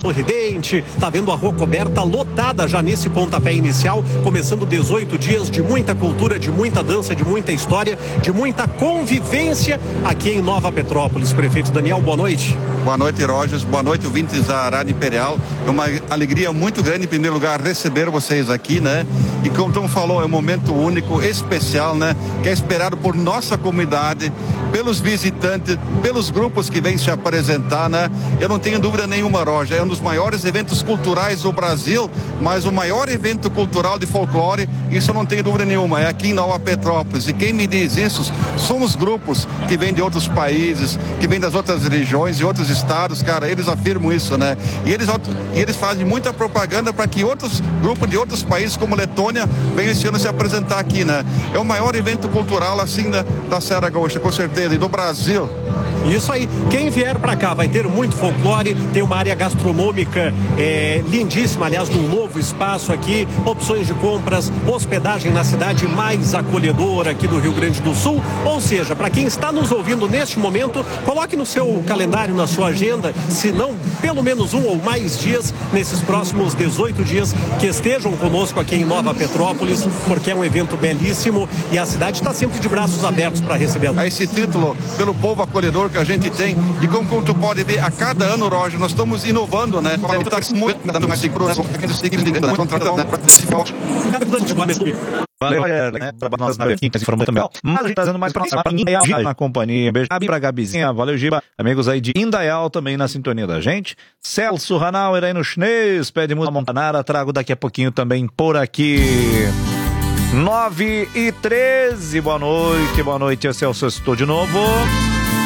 sorridente, tá vendo a rua coberta lotada já nesse pontapé inicial, começando 18 dias de muita cultura, de muita dança, de muita história, de muita convivência aqui em Nova Petrópolis. Prefeito Daniel, boa noite. Boa noite, Rogers. Boa noite, ouvintes da Rádio Imperial. É uma alegria muito grande, em primeiro lugar, receber vocês aqui, né? E como o Tom falou, é um momento único, especial, né? Que é esperado por nossa comunidade, pelos visitantes, pelos grupos que vêm se apresentar, né? Eu não tenho dúvida nenhuma, Roger, é um dos maiores eventos culturais do Brasil, mas o maior evento cultural de folclore, isso eu não tenho dúvida nenhuma, é aqui em Nova Petrópolis. E quem me diz isso, somos grupos que vêm de outros países, que vêm das outras regiões e outros estados, cara, eles afirmam isso, né? E eles fazem muita propaganda para que outros grupos de outros países, como Letônia, venham esse ano se apresentar aqui, né? É o maior evento cultural, assim, da Serra Gaúcha, com certeza, e do Brasil. Isso aí, quem vier para cá vai ter muito folclore, tem uma área gastronômica lindíssima, aliás, num novo espaço aqui, opções de compras, hospedagem na cidade mais acolhedora aqui do Rio Grande do Sul, ou seja, para quem está nos ouvindo neste momento, coloque no seu calendário, na sua agenda, se não, pelo menos um ou mais dias, nesses próximos 18 dias, que estejam conosco aqui em Nova Petrópolis, porque é um evento belíssimo e a cidade está sempre de braços abertos para receber. Esse título, pelo povo acolhedor que a gente tem, e como tu pode ver, a cada ano, Roger, nós estamos inovando, né? Valeu, né? Nós na quinta informou também. Mas a gente tá trazendo mais pra nossa Indaial na companhia. Beijo pra Gabizinha. Valeu, Giba. Amigos aí de Indaial também na sintonia da gente. Celso Hanauer aí no Chinês. Pede música Montanara. Trago daqui a pouquinho também por aqui. 9h13. Boa noite, Celso. Estou de novo.